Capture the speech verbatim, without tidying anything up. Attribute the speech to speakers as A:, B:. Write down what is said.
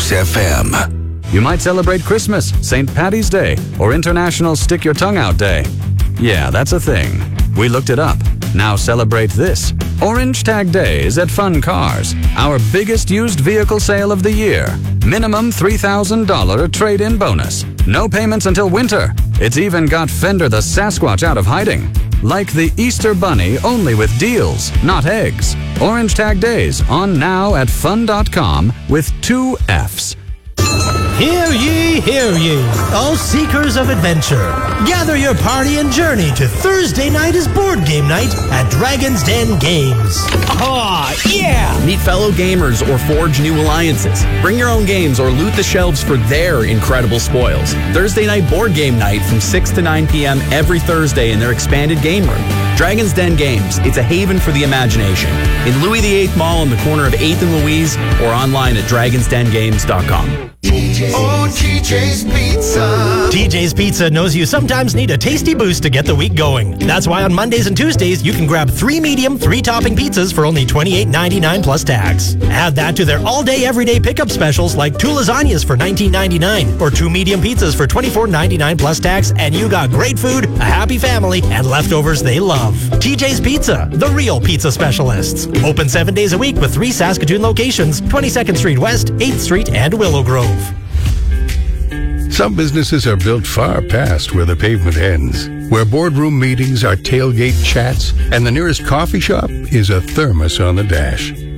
A: Kiss F M.
B: You might celebrate Christmas, Saint Paddy's Day, or International Stick Your Tongue Out Day. Yeah, that's a thing. We looked it up. Now celebrate this. Orange Tag Day is at Fun Cars, our biggest used vehicle sale of the year. Minimum three thousand dollars trade-in bonus. No payments until winter. It's even got Fender the Sasquatch out of hiding. Like the Easter Bunny, only with deals, not eggs. Orange Tag Days on now at fun dot com with two F's.
C: Hear ye, hear ye, all seekers of adventure. Gather your party and journey to Thursday night is board game night at Dragon's Den Games.
D: Oh, yeah! Meet fellow gamers or forge new alliances. Bring your own games or loot the shelves for their incredible spoils. Thursday night board game night from six to nine p.m. every Thursday in their expanded game room. Dragon's Den Games, it's a haven for the imagination. In Louis the Eighth Mall on the corner of eighth and Louise or online at dragons den games dot com.
E: Oh, T J's Pizza.
C: T J's Pizza knows you sometimes need a tasty boost to get the week going. That's why on Mondays and Tuesdays, you can grab three medium, three topping pizzas for only twenty-eight ninety-nine plus tax. Add that to their all-day, everyday pickup specials like two lasagnas for nineteen ninety-nine or two medium pizzas for twenty-four ninety-nine plus tax, and you got great food, a happy family, and leftovers they love. T J's Pizza, the real pizza specialists. Open seven days a week with three Saskatoon locations, twenty-second Street West, eighth Street, and Willow Grove.
F: Some businesses are built far past where the pavement ends, where boardroom meetings are tailgate chats, and the nearest coffee shop is a thermos on the dash.